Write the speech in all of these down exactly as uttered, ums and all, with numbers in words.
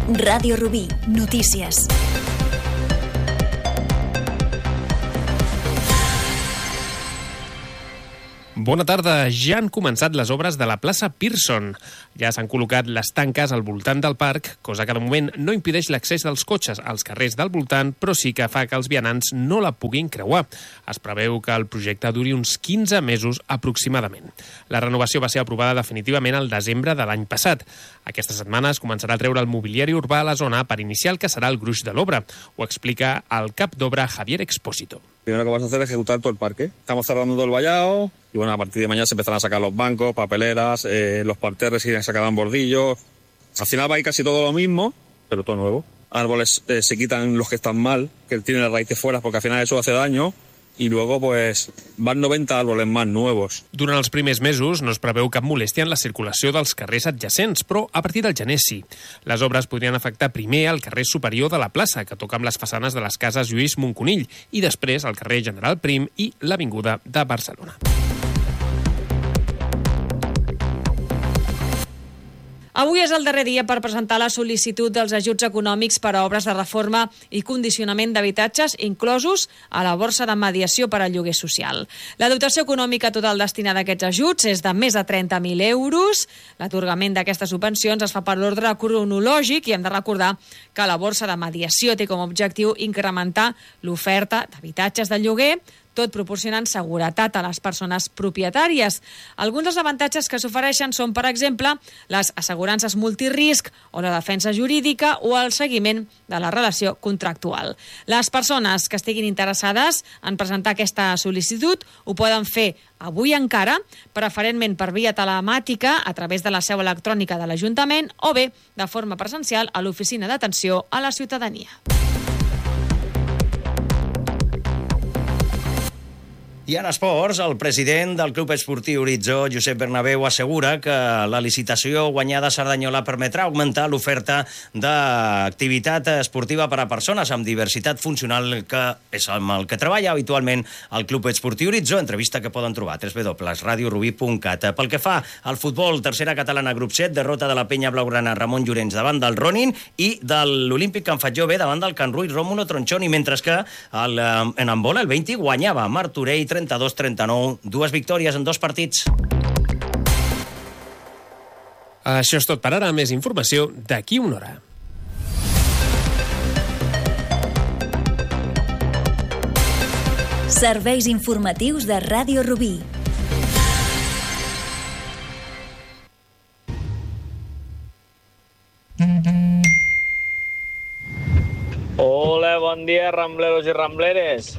Ràdio Rubí, notícies. Bona tarda. Ja han començat les obres de la plaça Pearson. Ja s'han col·locat les tanques al voltant del parc, cosa que de moment no impedeix l'accés dels cotxes als carrers del voltant, però sí que fa que els vianants no la puguin creuar. Es preveu que el projecte duri uns quinze mesos aproximadament. La renovació va ser aprovada definitivament al desembre de l'any passat. Aquesta setmana es començarà a treure el mobiliari urbà a la zona per iniciar el que serà el gruix de l'obra. Ho explica el cap d'obra Javier Expósito. Primero que vamos a hacer es ejecutar todo el parque. Estamos cerrando todo el vallado y bueno, a partir de mañana se empezarán a sacar los bancos, papeleras, eh, los parterres y se sacarán bordillos. Al final va a ir casi todo lo mismo, pero todo nuevo. Árboles eh, se quitan los que están mal, que tienen las raíces fuera, porque al final eso hace daño. I luego pues, van noventa árboles más nuevos. Durant els primers mesos no es preveu cap molèstia en la circulació dels carrers adjacents, però a partir del gener sí. Les obres podrien afectar primer el carrer superior de la plaça, que toca amb les façanes de les cases Lluís Monconill, i després el carrer General Prim i l'Avinguda de Barcelona. Avui és el darrer dia per presentar la sol·licitud dels ajuts econòmics per a obres de reforma i condicionament d'habitatges inclosos a la borsa de mediació per al lloguer social. La dotació econòmica total destinada a aquests ajuts és de més de trenta mil euros. L'atorgament d'aquestes subvencions es fa per l'ordre cronològic i hem de recordar que la borsa de mediació té com a objectiu incrementar l'oferta d'habitatges de lloguer, tot proporcionant seguretat a les persones propietàries. Alguns dels avantatges que s'ofereixen són, per exemple, les assegurances multirisc o la defensa jurídica o el seguiment de la relació contractual. Les persones que estiguin interessades en presentar aquesta sol·licitud ho poden fer avui encara, preferentment per via telemàtica a través de la seu electrònica de l'Ajuntament o bé de forma presencial a l'Oficina d'Atenció a la Ciutadania. I en esports, el president del Club Esportiu Horitzó, Josep Bernabéu, assegura que la licitació guanyada a Cerdanyola permetrà augmentar l'oferta d'activitat esportiva per a persones amb diversitat funcional, que és amb el que treballa habitualment el Club Esportiu Horitzó. Entrevista que poden trobar a w w w punt radio rubí punt cat. Pel que fa al futbol, tercera catalana, grup set, derrota de la penya blaugrana Ramon Llorens davant del Ronin i de l'Olímpic Can Fatjó B davant del Can Rull Rómulo Tronchoni, mentre que el, en handbol el Veinti guanyava Martorell trenta-dos trenta-nou, dues victòries en dos partits. Això és tot per ara. Més informació d'aquí una hora. Serveis informatius de Ràdio Rubí. Hola, bon dia, rambleros i rambleres.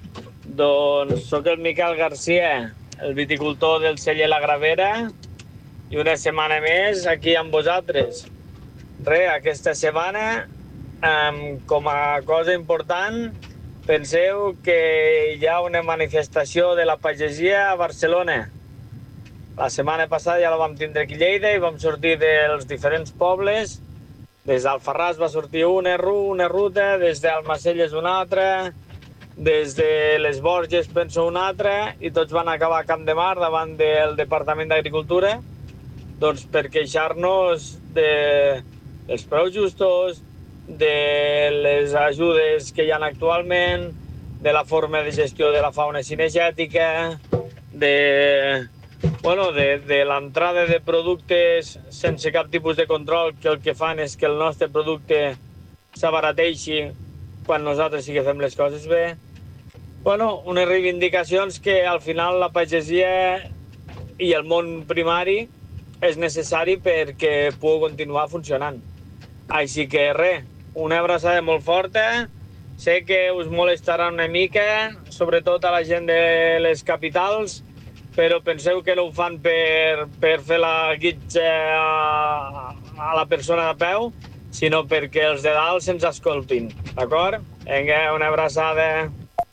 Doncs sóc el Miquel Garcia, el viticultor del celler La Gravera, i una setmana més aquí amb vosaltres. Re, aquesta setmana, um, com a cosa important, penseu que hi ha una manifestació de la pagesia a Barcelona. La setmana passada ja la vam tindre aquí a Lleida i vam sortir dels diferents pobles. Des d'Alfarràs va sortir una, una ruta, des d'Almacelles una altra, des de les Borges penso una altra, i tots van acabar a Camp de Mar davant del Departament d'Agricultura, doncs per queixar-nos de, dels preus justos, de les ajudes que hi ha actualment, de la forma de gestió de la fauna cinegètica, de, bueno, de, de l'entrada de productes sense cap tipus de control, que el que fan és que el nostre producte s'abarateixi quan nosaltres sí que fem les coses bé. Bueno, unes reivindicacions que al final la pagesia i el món primari és necessari perquè pugui continuar funcionant. Així que res, una abraçada molt forta. Sé que us molestarà una mica, sobretot a la gent de les capitals, però penseu que no ho fan per, per fer la guitza a, a la persona de peu, sinó perquè els de dalt se'ns escoltin, d'acord? Vinga, una abraçada.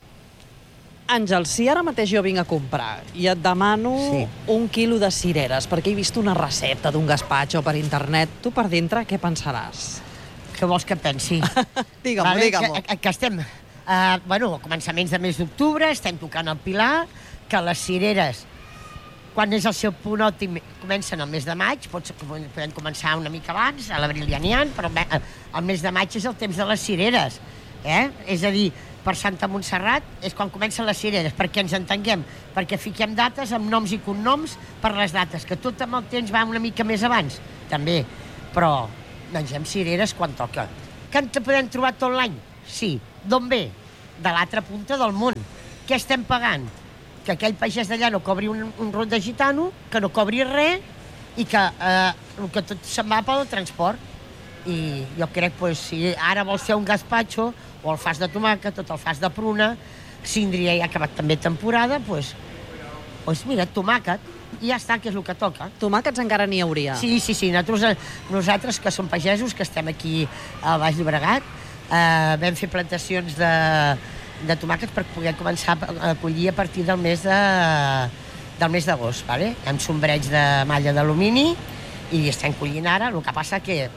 Àngel, si ara mateix jo vinc a comprar i et demano sí. un quilo de cireres perquè he vist una recepta d'un gaspatxo per internet, tu per dintre què pensaràs? Què vols que et pensi? Digue-m'ho, vale, digue-m'ho. Que, que estem, uh, bueno, a començaments de mes d'octubre, estem tocant el Pilar, que les cireres quan és el seu punt òptim, comencen el mes de maig, pots, podem començar una mica abans, a l'abril ja n'hi ha, però el mes de maig és el temps de les cireres, eh? És a dir, per Santa Montserrat és quan comencen les cireres, perquè ens entenguem, perquè fiquem dates amb noms i cognoms per les dates, que tot amb el temps va una mica més abans, també, però mengem cireres quan toca. Que en podem trobar tot l'any? Sí. D'on ve? De l'altra punta del món. Què estem pagant? Que aquell pagès d'allà no cobri un, un rot de gitano, que no cobri res, i que, eh, que tot se'n va pel transport. I jo crec que pues, si ara vols fer un gazpacho, o el fas de tomàquet, o el fas de pruna, Síndria ja ha acabat també temporada, doncs, pues, pues mira, tomàquet, i ja està, que és el que toca. Tomàquets encara n'hi hauria. Sí, sí, sí. Nosaltres, nosaltres que som pagesos, que estem aquí al Baix Llobregat, eh, vam fer plantacions de, de tomàquets per poder començar a collir a partir del mes de, del mes d'agost, ¿vale? Amb sombreig de malla d'alumini i estem collint ara. El que passa que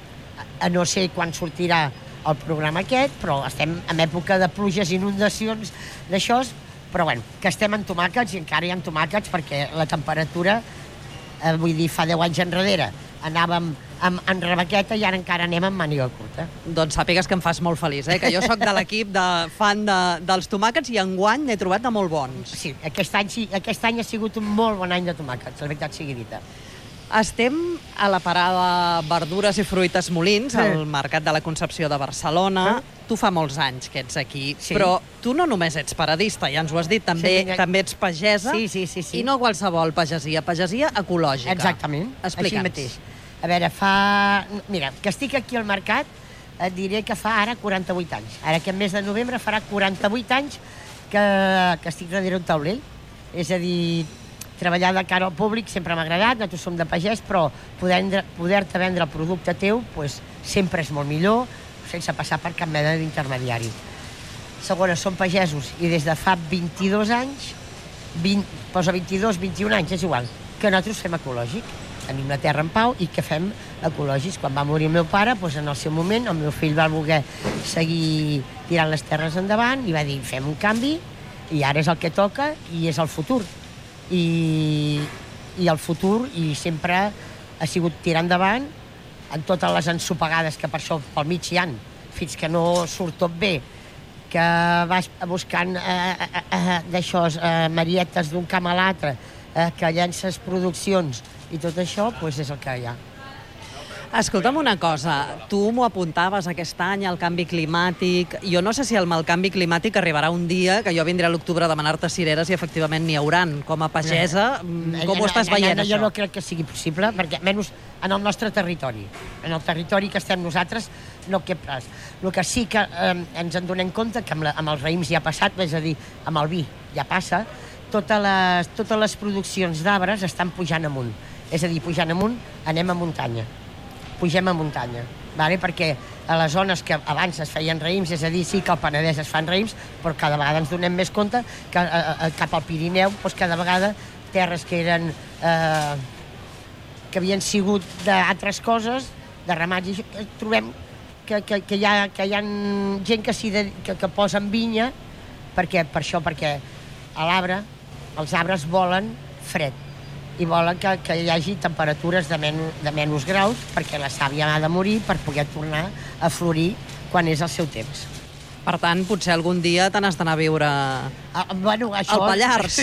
no sé quan sortirà el programa aquest, però estem en època de pluges, inundacions, d'això, però bueno, que estem en tomàquets i encara hi ha tomàquets perquè la temperatura, eh, vull dir, fa deu anys enrere anàvem amb, en rebequeta i ara encara anem amb màniga curta. Doncs sàpigues que em fas molt feliç, eh? Que jo sóc de l'equip de fan de, dels tomàquets i enguany n'he trobat de molt bons. Sí, aquest any, sí, aquest any ha sigut un molt bon any de tomàquets, la veritat sigui dita. Estem a la parada Verdures i Fruites Molins, sí. al Mercat de la Concepció de Barcelona. Sí. Tu fa molts anys que ets aquí, sí. Però tu no només ets paradista, ja ens ho has dit, també, sí, també ets pagesa, sí, sí, sí, sí. I no qualsevol pagesia, pagesia ecològica. Exactament, així mateix. A veure, fa... Mira, que estic aquí al mercat, et diré que fa ara quaranta-vuit anys. Ara aquest mes de novembre farà quaranta-vuit anys que, que estic darrere un taulell. És a dir, treballar de cara al públic sempre m'ha agradat, nosaltres som de pagès, però poder-te poder vendre el producte teu pues, sempre és molt millor, sense passar per cap mena d'intermediari. Segona, som pagesos i des de fa vint-i-dos anys, vint, posa vint-i-dos, vint-i-un anys, és igual, que nosaltres fem ecològic. Tenim la terra en pau i que fem ecològics. Quan va morir el meu pare, doncs en el seu moment, el meu fill va voler seguir tirant les terres endavant i va dir, fem un canvi, i ara és el que toca i és el futur. I, i el futur, i sempre ha sigut tirar endavant en totes les ensopegades que per això pel mig hi han, fins que no surt tot bé, que vas buscant eh, eh, eh, d'això, eh, marietes d'un camp a l'altre, eh, que llences produccions i tot això, doncs és el que hi ha. Escolta'm una cosa, tu m'ho apuntaves aquest any, el canvi climàtic. Jo no sé si el mal canvi climàtic arribarà un dia que jo vindré a l'octubre a demanar-te cireres i efectivament n'hi hauran. Com a pagesa, com no, ho estàs no, veient, no, no, això? Jo no crec que sigui possible, perquè menys en el nostre territori, en el territori que estem nosaltres, no cap res. El que sí que eh, ens en donem compte que amb, la, amb els raïms ja ha passat, és a dir, amb el vi ja passa, totes les, totes les produccions d'arbres estan pujant amunt. És a dir, pujant amunt, anem a muntanya. Pugem a muntanya, vale? Perquè a les zones que abans es feien raïms, és a dir, sí que al Penedès es fan raïms, però cada vegada ens donem més compte que a, a, cap al Pirineu, doncs cada vegada terres que eren eh, que havien sigut d'altres coses, de ramats, i trobem que, que, que, hi ha, que hi ha gent que, sí de, que, que posen vinya, perquè, per això, perquè a l'arbre, els arbres volen fred, i volen que, que hi hagi temperatures de, men de menys graus perquè la sàvia ha de morir per poder tornar a florir quan és el seu temps. Per tant, potser algun dia te n'has d'anar a viure ah, bueno, això... al Pallars.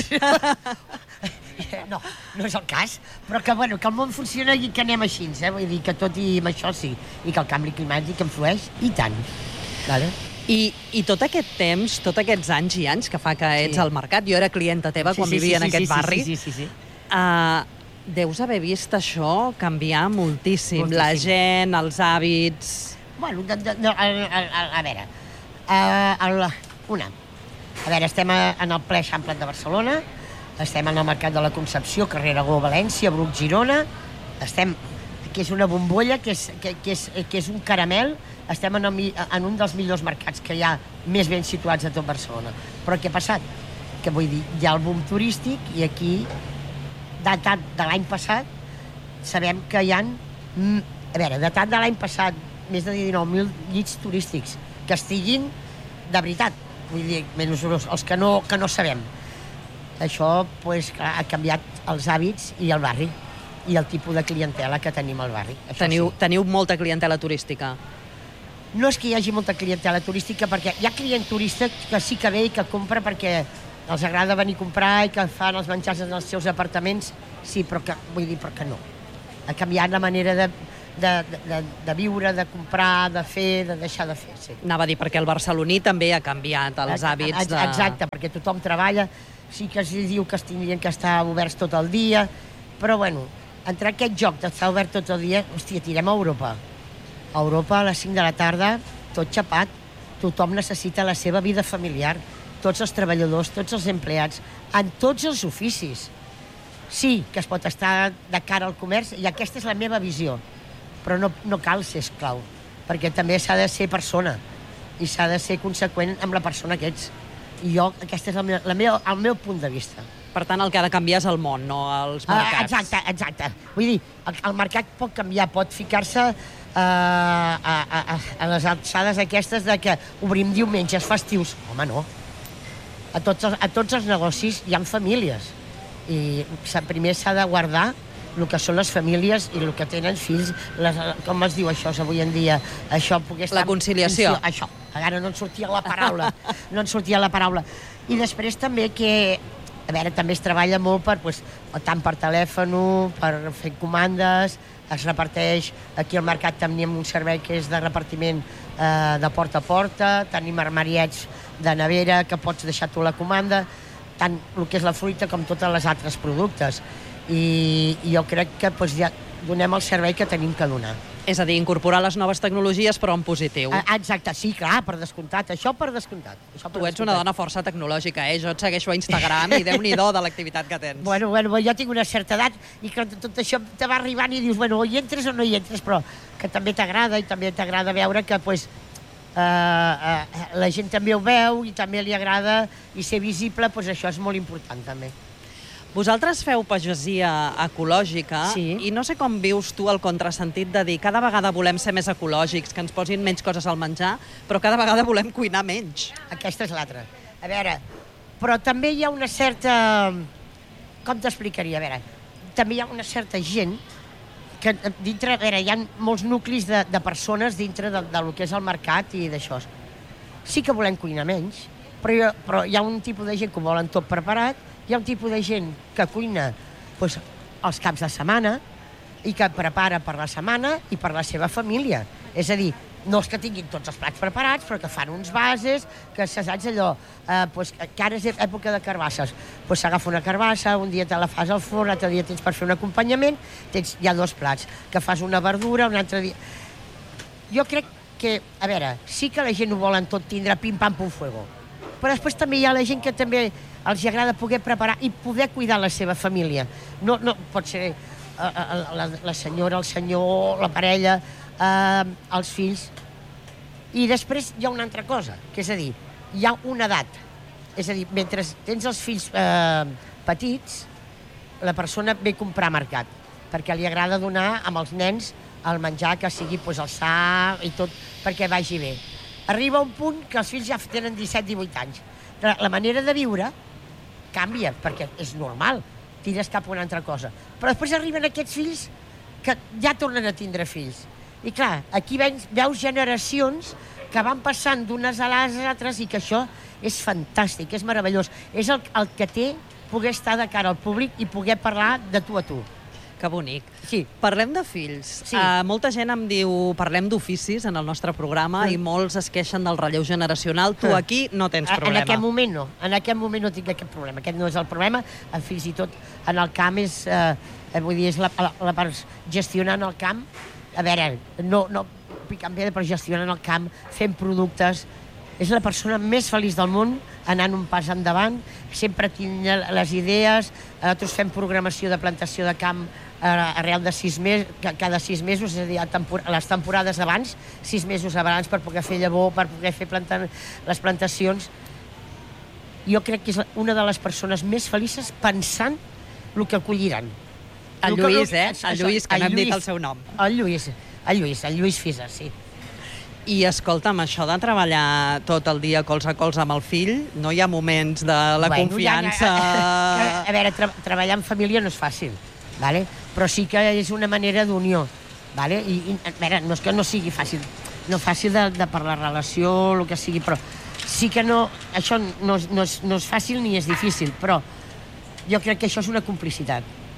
No, no és el cas, però que, bueno, que el món funciona i que anem així, eh? Vull dir que tot i amb això sí, i que el canvi climàtic influeix, i tant. Vale? I, I tot aquest temps, tots aquests anys i anys que fa que ets sí. al mercat, jo era clienta teva sí, quan sí, vivia sí, en sí, aquest sí, barri, sí, sí, sí, sí. Uh, deus haver vist això canviar moltíssim, moltíssim. La gent, els hàbits... Bueno, de, de, de, a, a, a, a veure, uh, el, una, a veure, estem a, en el ple Eixample de Barcelona, estem en el Mercat de la Concepció, carrer Aragó, València, Bruc, Girona, estem, que és una bombolla, que és, que, que és, que és un caramel, estem en, el, en un dels millors mercats que hi ha més ben situats a tot Barcelona. Però què ha passat? Que vull dir, hi ha el boom turístic i aquí, datat de l'any passat, sabem que hi ha, a veure, datat de l'any passat, més de dinou mil llits turístics, que estiguin de veritat, vull dir, menys els que no, que no sabem. Això pues, ha canviat els hàbits i el barri i el tipus de clientela que tenim al barri. Això Teniu, sí. teniu molta clientela turística. No és que hi hagi molta clientela turística, perquè hi ha client turista que sí que ve i que compra perquè els agrada venir a comprar i que fan els menjars en els seus apartaments, sí, però que, vull dir, però que no. Ha canviat la manera de, de, de, de viure, de comprar, de fer, de deixar de fer, sí. Anava a dir, perquè el barceloní també ha canviat els hàbits de... Exacte, perquè tothom treballa, sí que es diu que es tindrien que estar oberts tot el dia, però bueno, entre aquest joc d'estar obert tot el dia, hòstia, tirem a Europa. A Europa a les cinc de la tarda, tot xapat, tothom necessita la seva vida familiar, tots els treballadors, tots els empleats, en tots els oficis. Sí, que es pot estar de cara al comerç, i aquesta és la meva visió, però no, no cal ser esclau, perquè també s'ha de ser persona, i s'ha de ser conseqüent amb la persona que ets. I jo, aquest és el meu, la meva, el meu punt de vista. Per tant, el que ha de canviar és el món, no els mercats. Uh, exacte, exacte. Vull dir, el, el mercat pot canviar, pot ficar-se uh, a, a, a les alçades aquestes de que obrim diumenges festius. Home, no. A tots els, a tots els negocis hi ha famílies. I primer s'ha de guardar el que són les famílies i el que tenen fills, les, com es diu això avui en dia? Això poder estar... La conciliació. Això, ara no en sortia la paraula, no en sortia la paraula. I després també que, a veure, també es treballa molt per, pues, tant per telèfon, per fer comandes, es reparteix, aquí al mercat tenim un servei que és de repartiment eh, de porta a porta, tenim armariets de nevera que pots deixar tu la comanda, tant el que és la fruita com tots els altres productes. I, i jo crec que pues, ja donem el servei que tenim que donar. És a dir, incorporar les noves tecnologies, però en positiu. Ah, exacte, sí, clar, per descomptat. Això per descomptat. Això per tu ets una dona força tecnològica, eh? Jo et segueixo a Instagram i Déu-n'hi-do de l'activitat que tens. Bueno, bueno, jo tinc una certa edat i que tot això te va arribant i dius, bueno, o hi entres o no hi entres, però que també t'agrada i també t'agrada veure que pues, eh, eh, la gent també ho veu i també li agrada i ser visible, pues això és molt important també. Vosaltres feu pagesia ecològica sí. I no sé com vius tu el contrasentit de dir cada vegada volem ser més ecològics, que ens posin menys coses al menjar, però cada vegada volem cuinar menys. Aquesta és l'altra. A veure, però també hi ha una certa... Com t'explicaria? A veure, també hi ha una certa gent que dintre... A veure, hi ha molts nuclis de, de persones dintre de, de lo que és el mercat i d'això. Sí que volem cuinar menys, però, però hi ha un tipus de gent que volen tot preparat, hi ha un tipus de gent que cuina doncs, els caps de setmana i que prepara per la setmana i per la seva família. És a dir, no és que tinguin tots els plats preparats, però que fan uns bases, que saps allò, eh, doncs, que ara és època de carbasses. Doncs s'agafa una carbassa, un dia te la fas al forn, l'altre dia tens per fer un acompanyament, tens ja dos plats, que fas una verdura, un altre dia... Jo crec que, a veure, sí que la gent ho volen tot tindre pim-pam-pum fuego, però després també hi ha la gent que també els agrada poder preparar i poder cuidar la seva família. No, no pot ser uh, la, la senyora, el senyor, la parella, uh, els fills. I després hi ha una altra cosa, que és a dir, hi ha una edat. És a dir, mentre tens els fills uh, petits, la persona ve a comprar a mercat, perquè li agrada donar amb els nens el menjar que sigui pues, el sa i tot, perquè vagi bé. Arriba un punt que els fills ja tenen disset divuit anys. La manera de viure canvia, perquè és normal, tires cap a una altra cosa. Però després arriben aquests fills que ja tornen a tindre fills. I clar, aquí veus, veus generacions que van passant d'unes a les altres i que això és fantàstic, és meravellós. És el, el que té poder estar de cara al públic i poder parlar de tu a tu. Que bonic. Sí. Parlem de fills. Sí. Uh, molta gent em diu, parlem d'oficis en el nostre programa sí. I molts es queixen del relleu generacional. Tu aquí no tens problema. En aquest moment no. En aquest moment no tinc aquest problema. Aquest no és el problema. Fins i tot en el camp és, eh, vull dir, és la, la, la part gestionant el camp. A veure, no, no picant bé, però gestionant el camp, fent productes. És la persona més feliç del món, anant un pas endavant, sempre tinc les idees, nosaltres fem programació de plantació de camp arrel de sis mesos, cada sis mesos, és a dir, a tempor les temporades abans, sis mesos abans per poder fer llavor, per poder fer planta les plantacions. Jo crec que és una de les persones més felices pensant el que colliran. El Lluís, eh? El Lluís, que no hem dit el seu nom. El Lluís, el Lluís, el Lluís Fisa, sí. I escolta'm, això de treballar tot el dia colze a colze amb el fill, no hi ha moments de la bueno, confiança... Ja, a, a veure, tra treballar en família no és fàcil, vale? Però sí que és una manera d'unió. Vale? I, i, a veure, no és que no sigui fàcil, no fàcil de, de per la relació, el que sigui, però sí que no, això no, no, és, no és fàcil ni és difícil, però jo crec que això és una complicitat.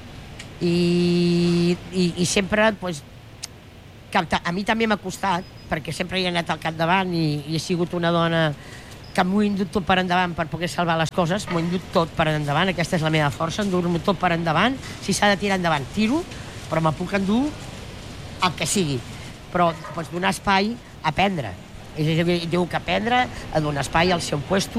I, i, i sempre, pues, que a mi també m'ha costat, perquè sempre hi he anat al capdavant i, i he sigut una dona que m'ho he endut tot per endavant per poder salvar les coses, m'ho he endut tot per endavant, aquesta és la meva força, endur-me tot per endavant, si s'ha de tirar endavant, tiro, però me puc endur el que sigui, però pots donar espai a aprendre. És a dir, diu que aprendre, a donar espai al seu puesto,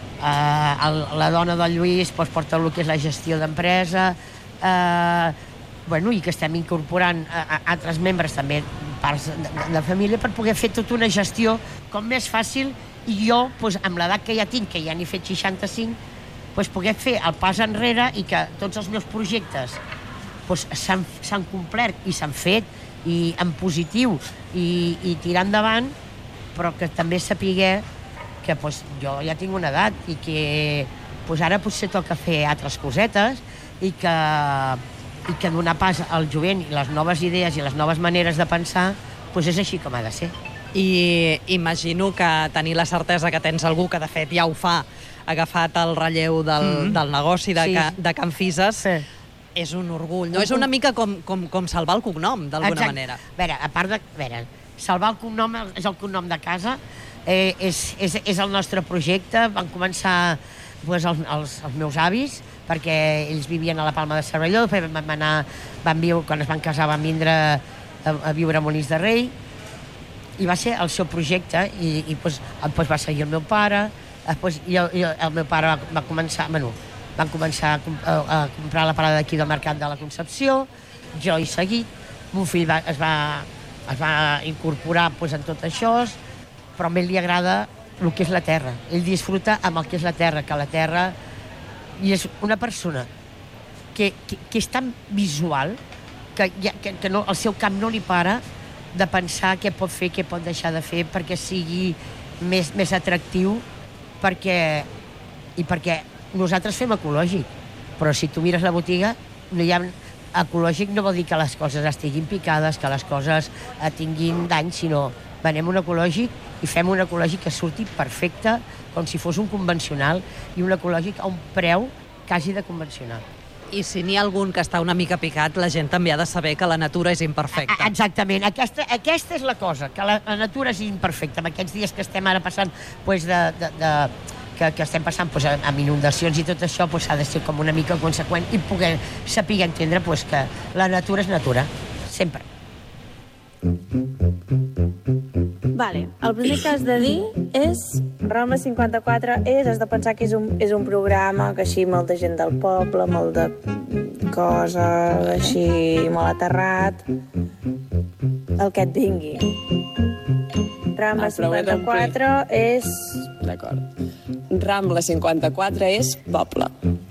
eh, el, la dona del Lluís pues, porta el que és la gestió d'empresa, eh, bueno, i que estem incorporant a, a altres membres també, parts de, de, de família, per poder fer tota una gestió com més fàcil, i jo, pues, amb l'edat que ja tinc, que ja n'he fet seixanta-cinc, pues, poder fer el pas enrere i que tots els meus projectes pues, s'han complert i s'han fet, i en positiu, i, i tirar endavant, però que també sapiguer que pues, jo ja tinc una edat i que pues, ara potser toca fer altres cosetes i que, i que donar pas al jovent i les noves idees i les noves maneres de pensar pues, és així com ha de ser. I imagino que tenir la certesa que tens algú que de fet ja ho fa, agafat el relleu del, mm-hmm. del negoci de, sí. ca, de Can Fises, sí. és un orgull, no? Un, és una mica com, com, com salvar el cognom, d'alguna manera. A veure, a part de... A veure, salvar el cognom és el cognom de casa, eh, és, és, és el nostre projecte. Van començar pues, els, els, els meus avis, perquè ells vivien a la Palma de Cervelló, després van anar, van viure, quan es van casar van vindre a, a viure a Molins de Rei, i va ser el seu projecte, i, i pues, pues va seguir el meu pare, pues, i el, el meu pare va, va començar... Bueno, van començar a, a, a comprar la parada d'aquí del Mercat de la Concepció, jo he seguit, mon fill va, es, va, es va incorporar pues, en tot això, però a ell li agrada el que és la terra. Ell disfruta amb el que és la terra, que la terra... I és una persona que, que, que és tan visual que, ja, que, que no, el seu cap no li para de pensar què pot fer, què pot deixar de fer perquè sigui més, més atractiu, perquè, i perquè nosaltres fem ecològic, però si tu mires la botiga, no hi ha... ecològic no vol dir que les coses estiguin picades, que les coses tinguin dany, sinó venem un ecològic i fem un ecològic que surti perfecte, com si fos un convencional, i un ecològic a un preu quasi de convencional. I si n'hi ha algun que està una mica picat, la gent també ha de saber que la natura és imperfecta. A, exactament, aquesta, aquesta és la cosa, que la, la natura és imperfecta. En aquests dies que estem ara passant pues, de... de, de que, que estem passant pues, amb inundacions i tot això, pues, ha de ser com una mica conseqüent i poder saber entendre pues, que la natura és natura, sempre. Vale, el primer que has de dir és Rambla cinquanta-quatre és, has de pensar que és un, és un programa que així molta gent del poble, molt de coses així, molt aterrat, el que et vingui. Rambla cinquanta-quatre és... D'acord. Rambla cinquanta-quatre és poble.